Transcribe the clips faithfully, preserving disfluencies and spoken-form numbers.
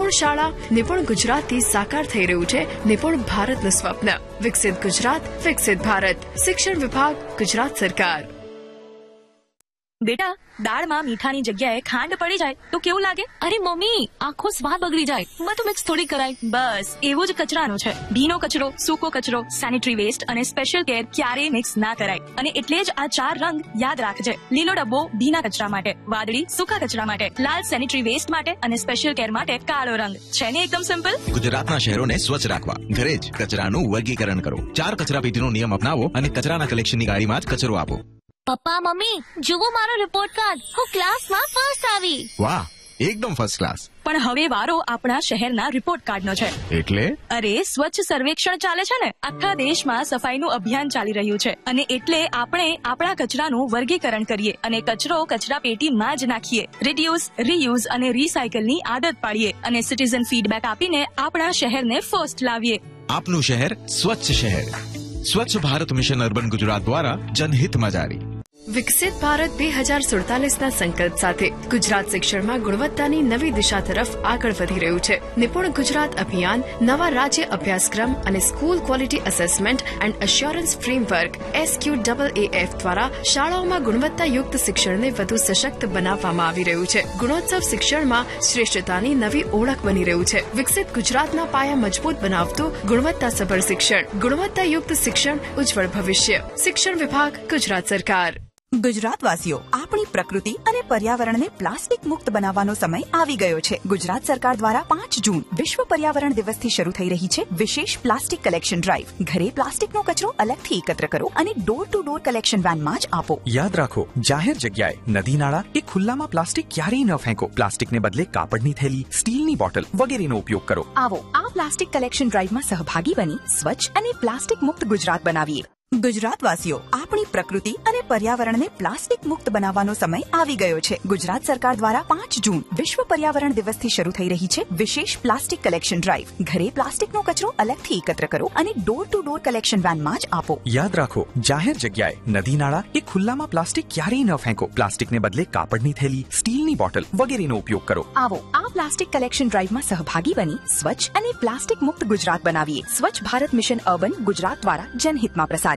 નિપુણ શાળા નિપુણ ગુજરાતથી સાકાર થઈ રહ્યું છે નિપુણ ભારતનું સ્વપ્ન. વિકસિત ગુજરાત, વિકસિત ભારત. શિક્ષણ વિભાગ, ગુજરાત સરકાર. બેટા, દાળમાં મીઠાની જગ્યાએ ખાંડ પડી જાય તો કેવું લાગે? અરે મમ્મી, આખો સ્વાદ બગડી જાય. બધું મિક્સ થોડી કરાય. બસ એવું જ કચરાનું છે. ભીનો કચરો, સૂકો કચરો, સેનિટરી વેસ્ટ અને સ્પેશિયલ કેર ક્યારેય મિક્સ ના કરાય. અને એટલે જ આ ચાર રંગ યાદ રાખજે. લીલો ડબ્બો ભીના કચરા માટે, વાદળી સૂકા કચરા માટે, લાલ સેનિટરી વેસ્ટ માટે અને સ્પેશિયલ કેર માટે કાળો રંગ. છે ને એકદમ સિમ્પલ? ગુજરાતના શહેરોને સ્વચ્છ રાખવા ઘરે જ કચરાનું વર્ગીકરણ કરો. ચાર કચરા પેટીનો નિયમ અપનાવો અને કચરાના કલેક્શનની ગાડીમાં જ કચરો આપો. પપ્પા મમ્મી, જુઓ મારો રિપોર્ટ કાર્ડ. હું ક્લાસમાં ફર્સ્ટ આવી. વાહ, એકદમ ફર્સ્ટ ક્લાસ. પણ હવે વારો આપણા શહેરના રિપોર્ટ કાર્ડનો છે. એટલે? અરે સ્વચ્છ સર્વેક્ષણ ચાલે છે ને. આખા દેશમાં સફાઈનું અભિયાન ચાલી રહ્યું છે અને એટલે આપણે આપણા કચરાનું વર્ગીકરણ કરીએ અને કચરો કચરા પેટીમાં જ નાખીએ. રિડ્યુસ, રીયુઝ અને રીસાયકલની આદત પાડીએ અને સિટીઝન ફીડબેક આપીને આપણા શહેરને ફર્સ્ટ લાવીએ. આપનું શહેર સ્વચ્છ શહેર. સ્વચ્છ ભારત મિશન અર્બન ગુજરાત દ્વારા જનહિતમાં જારી. વિકસિત ભારત બે હજાર સુડતાલીસના સંકલ્પ સાથે ગુજરાત શિક્ષણમાં ગુણવત્તાની નવી દિશા તરફ આગળ વધી રહ્યું છે. નિપુણ ગુજરાત અભિયાન નવા રાજ્ય અભ્યાસક્રમ અને school quality assessment and assurance framework S Q double A F દ્વારા શાળાઓમાં ગુણવત્તાયુક્ત શિક્ષણને વધુ સશક્ત બનાવવામાં આવી રહ્યું છે. ગુણોત્સવ શિક્ષણમાં શ્રેષ્ઠતાની નવી ઓળખ બની રહ્યું છે. વિકસિત ગુજરાતના પાયા મજબૂત બનાવતું ગુણવત્તાસભર શિક્ષણ, ગુણવત્તાયુક્ત શિક્ષણ, ઉજ્જવળ ભવિષ્ય. શિક્ષણ વિભાગ, ગુજરાત સરકાર. ગુજરાતવાસીઓ, આપણી પ્રકૃતિ અને પર્યાવરણને પ્લાસ્ટિક મુક્ત બનાવવાનો સમય આવી ગયો છે. ગુજરાત સરકાર દ્વારા પાંચ જૂન વિશ્વ પર્યાવરણ દિવસથી શરૂ થઈ રહી છે વિશેષ પ્લાસ્ટિક કલેક્શન ડ્રાઈવ. ઘરે પ્લાસ્ટિકનો કચરો અલગથી એકત્ર કરો અને ડોર ટુ ડોર કલેક્શન વેનમાં જ આપો. યાદ રાખો, જાહેર જગ્યાએ, નદી નાળા કે ખુલ્લામાં પ્લાસ્ટિક ક્યારેય ન ફેંકો. પ્લાસ્ટિકને બદલે કાપડની થેલી, સ્ટીલની બોટલ વગેરેનો ઉપયોગ કરો. આવો આ પ્લાસ્ટિક કલેક્શન ડ્રાઈવમાં સહભાગી બની સ્વચ્છ અને પ્લાસ્ટિક મુક્ત ગુજરાત બનાવીએ. ગુજરાતવાસીઓ, આપણી પ્રકૃતિ અને પર્યાવરણને પ્લાસ્ટિક મુક્ત બનાવવાનો સમય આવી ગયો છે. ગુજરાત સરકાર દ્વારા પાંચ જૂન વિશ્વ પર્યાવરણ દિવસથી શરૂ થઈ રહી છે વિશેષ પ્લાસ્ટિક કલેક્શન ડ્રાઈવ. ઘરે પ્લાસ્ટિકનો કચરો અલગથી એકત્ર કરો અને ડોર ટુ ડોર કલેક્શન વેનમાં જ આપો. યાદ રાખો, જાહેર જગ્યાએ, નદી નાળા કે ખુલ્લામાં પ્લાસ્ટિક ક્યારેય ન ફેંકો. પ્લાસ્ટિકને બદલે કાપડની થેલી, સ્ટીલની બોટલ વગેરેનો ઉપયોગ કરો. આવો આ પ્લાસ્ટિક કલેક્શન ડ્રાઈવમાં સહભાગી બની સ્વચ્છ અને પ્લાસ્ટિક મુક્ત ગુજરાત બનાવીએ. સ્વચ્છ ભારત મિશન અર્બન ગુજરાત દ્વારા જનહિતમાં પ્રસારિત.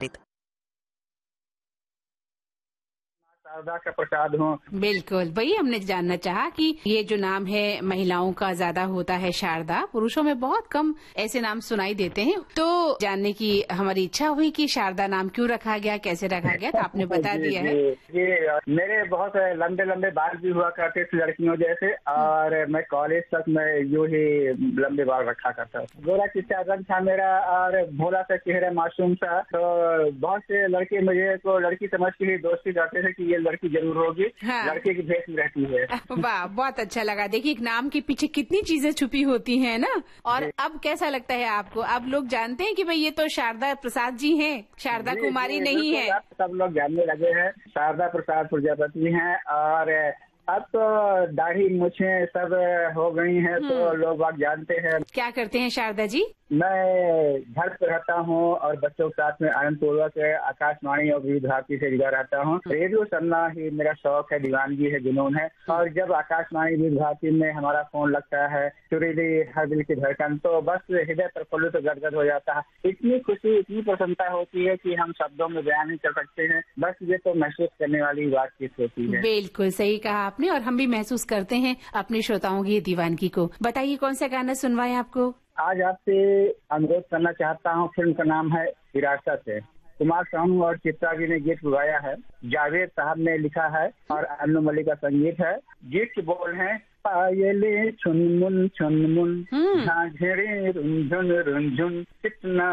शारदा का प्रसाद हूँ। बिल्कुल, वही हमने जानना चाहा कि ये जो नाम है महिलाओं का ज्यादा होता है शारदा, पुरुषों में बहुत कम ऐसे नाम सुनाई देते हैं, तो जानने की हमारी इच्छा हुई कि शारदा नाम क्यों रखा गया, कैसे रखा गया, तो आपने बता दिया है। ये मेरे बहुत लंबे लंबे बाल भी हुआ करते थे लड़कियों जैसे, और मैं कॉलेज तक मैं यूं ही लंबे बाल रखा करता था। गोरा चिट्टा रंग था मेरा और भोला सा चेहरा, मासूम सा। तो बहुत से लड़के मुझे को लड़की समझ के ही दोस्ती करते थे कि ये लड़की जरूर होगी। हाँ। लड़के की भेष में रहती है। वाह, बहुत अच्छा लगा। देखिए एक नाम के पीछे कितनी चीजें छुपी होती हैं ना। और अब कैसा लगता है आपको? अब लोग जानते हैं कि भाई ये तो शारदा प्रसाद जी हैं, शारदा कुमारी नहीं है। सब लोग जानने लगे हैं शारदा प्रसाद प्रजापति हैं। और अब तो दाढ़ी मूछें सब हो गई हैं, तो लोग बात जानते हैं। क्या करते हैं शारदा जी? मैं घर पे रहता हूँ और बच्चों के साथ में आनंद पूर्वक आकाशवाणी और विविध भारती से जुड़ा रहता हूँ। रेडियो सुनना ही मेरा शौक है, दीवानगी है, जुनून है। और जब आकाशवाणी विविध भारती में हमारा फोन लगता है, सुरीली हर दिल की धड़कन, तो बस हृदय प्रफुल्लित तो गदगद हो जाता है। इतनी खुशी, इतनी प्रसन्नता होती है कि हम शब्दों में बयान नहीं कर सकते हैं। बस ये तो महसूस करने वाली बातचीत होती है। बिल्कुल सही कहा आपने, और हम भी महसूस करते हैं अपने श्रोताओं की दीवानगी को। बताइए कौन सा गाना सुनवाएं आपको? आज आपसे अनुरोध करना चाहता हूँ। फिल्म का नाम है विरासत है। कुमार सानू और चित्रा जी ने गीत गाया है, जावेद साहब ने लिखा है और अन्नू मलिक का संगीत है। गीत के बोल हैं, पायले छुनमुन छुनमुन, झांझरे रुंझुन रुंझुन, कितना